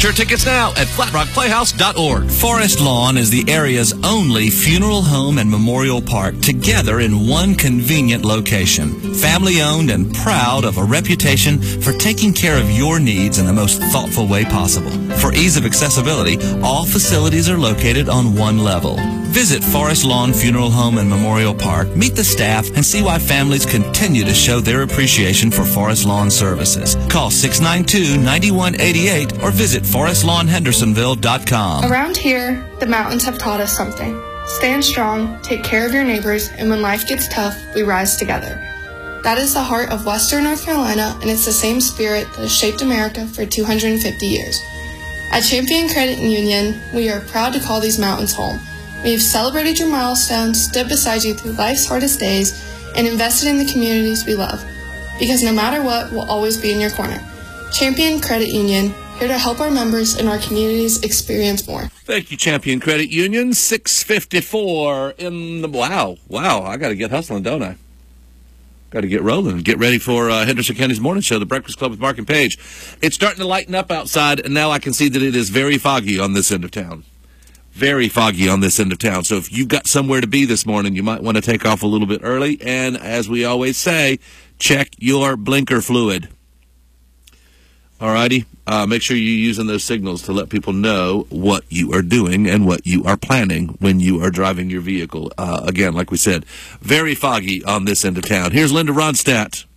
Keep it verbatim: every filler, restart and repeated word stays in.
Your tickets now at flat rock playhouse dot org. Forest Lawn is the area's only funeral home and memorial park together in one convenient location. Family owned and proud of a reputation for taking care of your needs in the most thoughtful way possible. For ease of accessibility, all facilities are located on one level. Visit Forest Lawn Funeral Home and Memorial Park, meet the staff, and see why families continue to show their appreciation for Forest Lawn services. Call six nine two, nine one eight eight or visit forest lawn hendersonville dot com. Around here, the mountains have taught us something. Stand strong, take care of your neighbors, and when life gets tough, we rise together. That is the heart of Western North Carolina, and it's the same spirit that has shaped America for two hundred fifty years. At Champion Credit Union, we are proud to call these mountains home. We have celebrated your milestones, stood beside you through life's hardest days, and invested in the communities we love. Because no matter what, we'll always be in your corner. Champion Credit Union, here to help our members and our communities experience more. Thank you, Champion Credit Union. six fifty-four in the... Wow, wow, I got to get hustling, don't I? Got to get rolling and get ready for uh, Henderson County's Morning Show, The Breakfast Club with Mark and Paige. It's starting to lighten up outside, and now I can see that it is very foggy on this end of town. Very foggy on this end of town. So if you've got somewhere to be this morning, you might want to take off a little bit early. And as we always say, check your blinker fluid. All righty. Uh, make sure you're using those signals to let people know what you are doing and what you are planning when you are driving your vehicle. Uh, again, like we said, very foggy on this end of town. Here's Linda Ronstadt.